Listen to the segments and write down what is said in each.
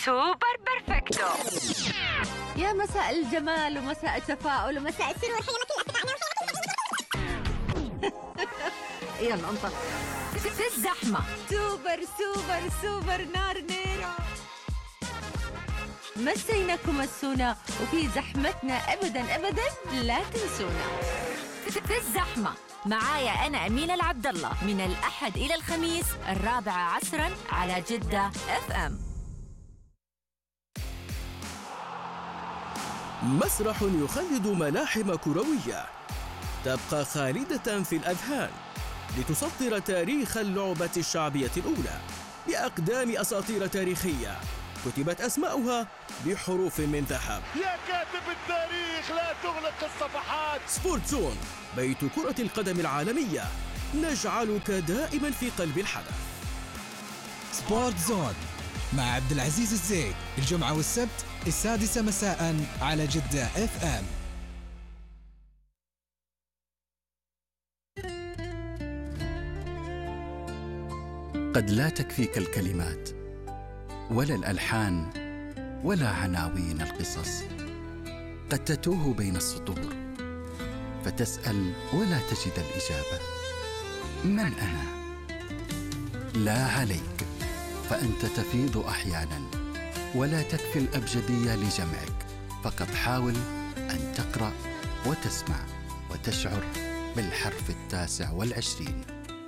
سوبر بيرفكتو. يا مساء الجمال ومساء التفاؤل ومساء السرور. يلا انطلق في الزحمة. سوبر سوبر سوبر نار. مسيناكم السونا وفي زحمتنا أبدا لا تنسونا. في الزحمة معايا أنا أمينة العبد الله من الأحد إلى الخميس 4 على جدة FM. مسرح يخلد ملاحم كروية تبقى خالدة في الأذهان لتسطر تاريخ اللعبة الشعبية الأولى بأقدام أساطير تاريخية كتبت أسماؤها بحروف من ذهب. يا كاتب التاريخ لا تغلق الصفحات. سبورت زون، بيت كرة القدم العالمية، نجعلك دائما في قلب الحدث. سبورت زون مع عبد العزيز الزيد الجمعة والسبت 6 مساء على جدة FM. قد لا تكفيك الكلمات ولا الألحان ولا عناوين القصص، قد تتوه بين السطور فتسأل ولا تجد الإجابة. من أنا؟ لا عليك، فأنت تفيض أحيانا ولا تكفي الأبجدية لجمعك، فقط حاول أن تقرأ وتسمع وتشعر بالحرف 29.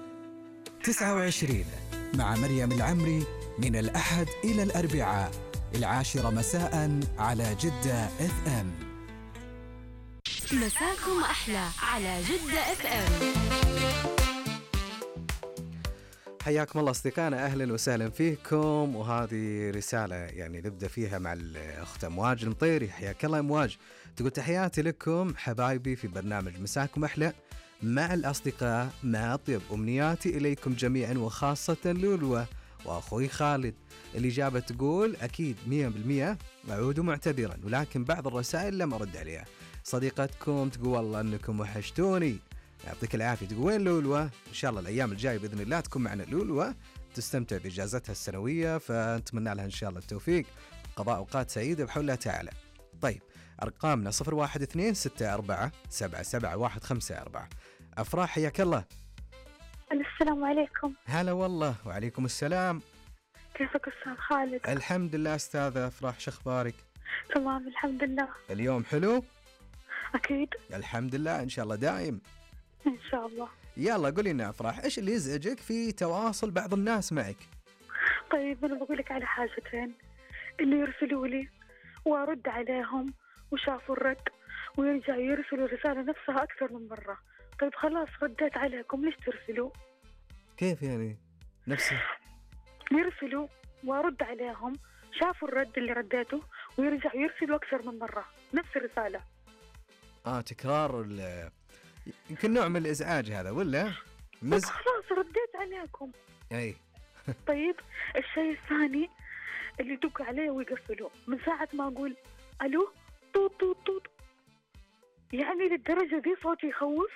29 مع مريم العمري من الأحد إلى الأربعاء 10 مساء على جدة FM. مساكم أحلى على جدة FM. حياكم الله أصدقائنا، أهلا وسهلا فيكم. وهذه رسالة يعني نبدأ فيها مع الأخت أمواج المطيري. حياك الله أمواج، تقول تحياتي لكم حبايبي في برنامج مساكم أحلى مع الأصدقاء، مع أطيب أمنياتي إليكم جميعا وخاصة لولوة وأخوي خالد. الإجابة تقول أكيد 100% أعود معتذرا، ولكن بعض الرسائل لم أرد عليها. صديقتكم تقول والله أنكم وحشتوني، يعطيك العافية. تقول وين لولوة؟ إن شاء الله الأيام الجاية بإذن الله تكون معنا لولوة، تستمتع بإجازتها السنوية، فنتمنى لها إن شاء الله التوفيق، قضاء أوقات سعيدة بحول الله تعالى. طيب أرقامنا 012-647-77154. أفراح حياك الله. السلام عليكم. هلا والله. وعليكم السلام. كيفك أستاذ خالد؟ الحمد لله أستاذة أفراح، شخبارك؟ تمام الحمد لله. اليوم حلو؟ أكيد الحمد لله، إن شاء الله دائم إن شاء الله. يلا قولي لنا أفراح، إيش اللي يزعجك في تواصل بعض الناس معك؟ طيب أنا بقولك على حاجتين، اللي يرسلوا لي وأرد عليهم وشافوا الرد ويرجعوا يرسلوا الرسالة نفسها أكثر من مرة. طيب خلاص رديت عليكم، ليش ترسلوا؟ كيف يعني؟ نفسه يرسلوا وأرد عليهم، شافوا الرد اللي رديته ويرجعوا يرسلوا أكثر من مرة نفس الرسالة. تكرار يمكن نوع من الإزعاج هذا ولا؟ خلاص رديت عليكم. أي طيب الشيء الثاني اللي يدق عليه ويقفلوا من ساعة ما أقول ألو طوط طوط طوط، يعني للدرجة دي صوتي يخوف؟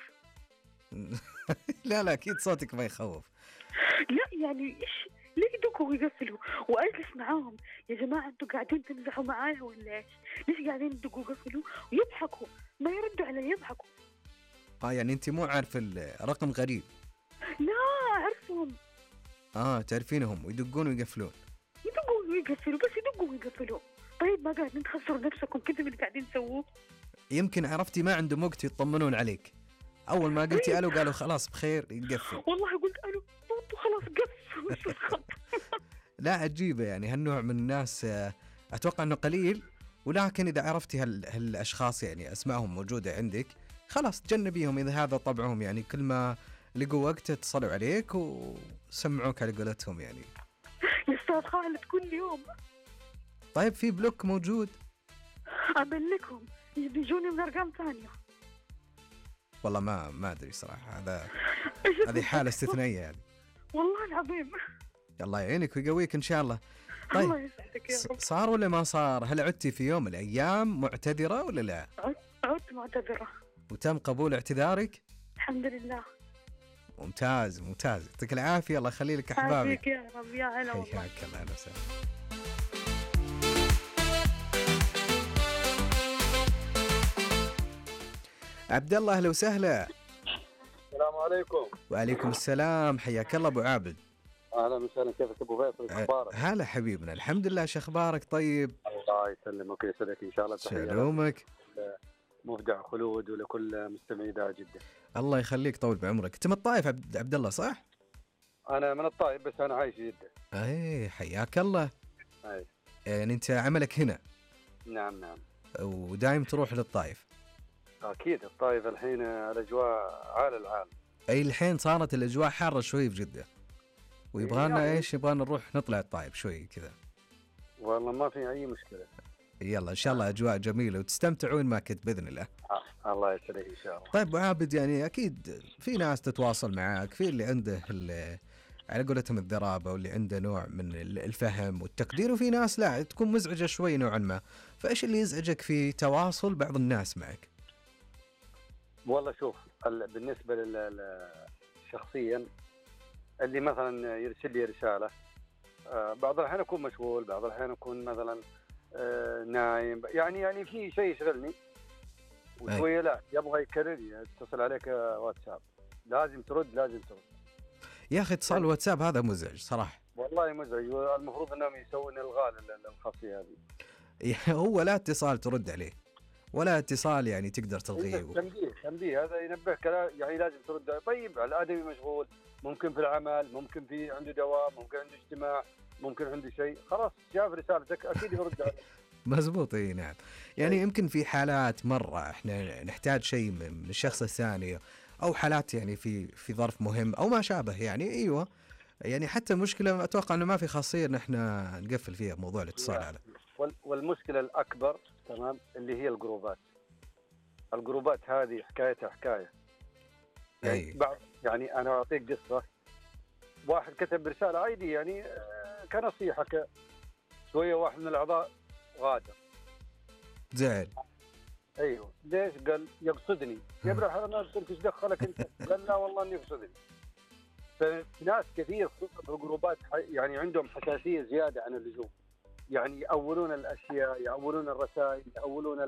لا أكيد صوتك ما يخوف. لا يعني إيش ليه يدقوا ويقفلوا وأجلس معاهم؟ يا جماعة أنتوا قاعدين تمزحوا معايا ولا إيش؟ ليش قاعدين يدقوا ويقفلوا ويضحكوا ما يردوا علي يضحكوا؟ يعني أنت مو عارف الرقم غريب؟ لا أعرفهم. تعرفينهم ويدقون ويقفلون؟ يدقوا ويقفلوا، بس يدقوا ويقفلوا. طيب ما قاعدين تخسروا نفسكم كذا من قاعدين تسووه؟ يمكن عرفتي ما عندهم وقت يطمنون عليك، أول ما قلتي ألو قالوا خلاص بخير يقفل. والله قلت ألو وخلاص قفل. لا عجيبة يعني هالنوع من الناس، أتوقع أنه قليل، ولكن إذا عرفتي هالأشخاص يعني أسمائهم موجودة عندك خلاص تجنبيهم إذا هذا طبعهم، يعني كل ما لقوا وقت اتصلوا عليك وسمعوك على قولتهم يعني. يا أستاذ خالد كل يوم. طيب في بلوك موجود؟ أبلكهم يجوني من أرقام ثانية. والله ما أدري صراحة، هذه حالة استثنائية يعني. والله العظيم. الله يعينك ويقويك إن شاء الله. طيب الله يسعدك يا رب. صار ولا ما صار؟ هل عدتي في يوم من الأيام معتذرة ولا لا؟ عدت معتذرة. وتم قبول اعتذارك؟ الحمد لله. ممتاز يعطيك العافية، الله يخلي لك أحبابك. يا رب يا هلا والله. حياك الله. عبد الله اهلا وسهلا. السلام عليكم. وعليكم السلام، حياك الله ابو عابد. اهلا وسهلا، كيفك ابو فيصل؟ اخبارك؟ هلا حبيبنا، الحمد لله، شو اخبارك؟ طيب الله يسلمك ويسعدك ان شاء الله. سلامك مبدع خلود ولكل مستمعي اذاعه جده. الله يخليك، طول بعمرك. انت من الطائف عبد الله صح؟ انا من الطائف بس انا عايش في جده. اي حياك الله. اي يعني انت عملك هنا؟ نعم. ودايم تروح للطائف؟ اكيد الطائف الحين الاجواء عال العال. اي الحين صارت الاجواء حاره شوي في جده، ويبغانا يعني ايش؟ يبغانا نروح نطلع الطائف شوي كذا. والله ما في اي مشكله. يلا ان شاء الله اجواء جميله وتستمتعون ما كنت باذن الله. الله يسعدك ان شاء الله. طيب ابو عابد، يعني اكيد في ناس تتواصل معك، في اللي عنده على قولتهم الذرابه، واللي عنده نوع من الفهم والتقدير، وفي ناس لا تكون مزعجه شوي نوعا ما. فايش اللي يزعجك في تواصل بعض الناس معك؟ والله شوف، بالنسبه شخصيا اللي مثلا يرسل لي رساله، بعض الاحيان اكون مشغول، بعض الاحيان اكون مثلا نايم، يعني في شيء يشغلني وشويه لا يبغى يكرر يتصل عليك واتساب، لازم ترد. يا اخي اتصال الواتساب هذا مزعج صراحه. والله مزعج، والمفروض انهم يسوون الغاء للخاصيه هذه. هو لا اتصال ترد عليه، ولا اتصال يعني تقدر تلغيه. تنبيه هذا ينبهك، يعني لازم ترد. طيب الادمي مشغول، ممكن في العمل، ممكن في عنده دوام، ممكن عنده اجتماع، ممكن عنده شيء، خلاص شاف رسالتك اكيد يرد عليك. مزبوط. اي نعم. يعني يمكن في حالات مره احنا نحتاج شيء من الشخص الثاني، او حالات يعني في ظرف مهم او ما شابه، يعني ايوه. يعني حتى المشكله اتوقع انه ما في خاصيه ان احنا نقفل فيها موضوع الاتصال هذا. والمشكله الاكبر تمام اللي هي الجروبات هذه حكايتها حكايه. يعني انا اعطيك قصه. واحد كتب رساله عادي يعني كنصيحه شويه، واحد من الاعضاء غادر، زعل. ايوه ليش؟ قال يقصدني. يا ابن الحلال ما ايش دخلك انت؟ قال لا والله اني يقصدني. فناس كثير خصوصا في الجروبات يعني عندهم حساسيه زياده عن اللزوم، يعني يأولون الاشياء، يأولون الرسائل، يأولون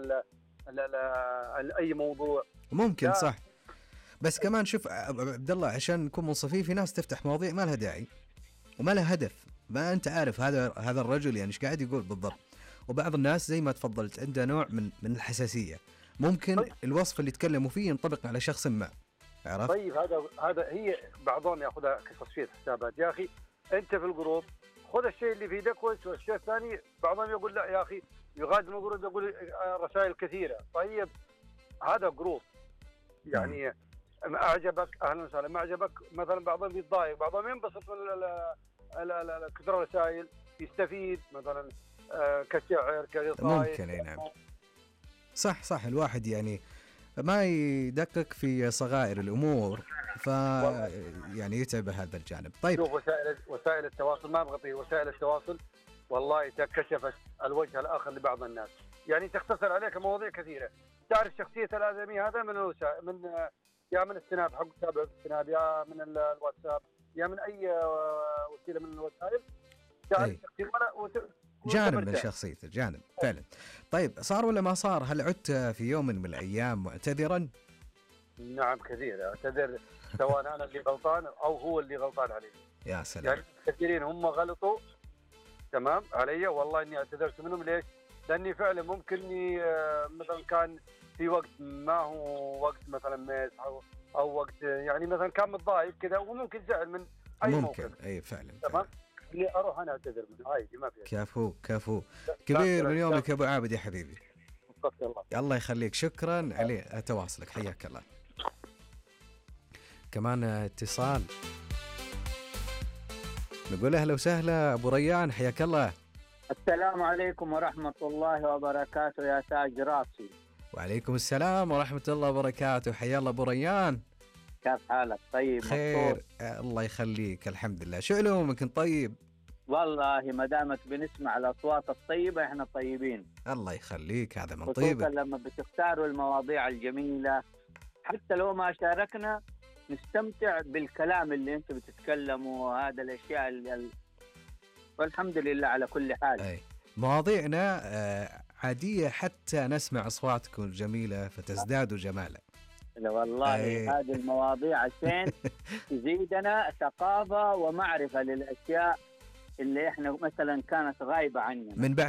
اي موضوع ممكن. صح. بس كمان شوف عبد الله، عشان نكون منصفين، في ناس تفتح مواضيع ما لها داعي وما لها هدف، ما انت عارف هذا الرجل يعني ايش قاعد يقول بالضبط. وبعض الناس زي ما تفضلت عنده نوع من الحساسيه، ممكن طيب. الوصف اللي يتكلموا فيه ينطبق على شخص ما، عرفت؟ طيب هذا هي بعضهم ياخذها كتصفيه حسابات. يا اخي انت في الجروب خذ الشيء اللي في يدك، والشيء الثاني بعضهم يقول لا يا اخي يغادر الجروب، يقول رسائل كثيره. طيب هذا جروب يعني اعجبك اهلا وسهلا، ما اعجبك مثلا بعضهم يتضايق، بعضهم ينبسط من كثر الرسائل، يستفيد مثلا كشعر كقصائد. ممكن. اي نعم. صح. الواحد يعني ما يدقق في صغائر الامور، يعني يتعب هذا الجانب. طيب شوف وسائل التواصل ما ابغى وسائل التواصل والله كشفت الوجه الاخر لبعض الناس، يعني تختصر عليك مواضيع كثيره. تعرف شخصيه الادمي هذا من يا من السناب حق تابع السناب، يا من الواتساب، يا من اي وسيله من الوسائل. تعرف شخصيته جانب من شخصيته، جانب فعلا. طيب صار ولا ما صار؟ هل عدت في يوم من الايام معتذرا؟ نعم كثير اعتذر، سواء انا اللي غلطان او هو اللي غلطان علي. يا سلام. يعني كثيرين هم غلطوا تمام علي، والله اني اعتذرت منهم. ليش؟ لاني فعلا ممكن مثلا كان في وقت ما هو وقت مثلا مزح او وقت يعني مثلا كان متضايق كذا، وممكن زعل من اي موقف. ممكن. اي فعلا. تمام. اللي اروح انا اعتذر منه عادي، ما في. كفو كبير من يومك يا ابو عابد يا حبيبي. الله يخليك، شكرا على تواصلك، حياك الله. كمان اتصال، نقول اهلا وسهلا ابو ريان، حياك الله. السلام عليكم ورحمه الله وبركاته يا تاج راسي. وعليكم السلام ورحمه الله وبركاته، حيا الله ابو ريان. كيف حالك؟ طيب خير الله يخليك، الحمد لله. شو علومك؟ طيب والله ما دامت بنسمع الاصوات الطيبه احنا طيبين. الله يخليك، هذا من طيبك. خصوصا لما بتختاروا المواضيع الجميله، حتى لو ما شاركنا نستمتع بالكلام اللي انتم بتتكلموا، وهذا الاشياء والحمد لله على كل حال. أي. مواضيعنا عاديه حتى نسمع اصواتكم الجميله فتزداد جمالا. الرحلة والله. هذه المواضيع عشان تزيدنا ثقافة ومعرفة للأشياء اللي احنا مثلا كانت غايبة عننا. من بعد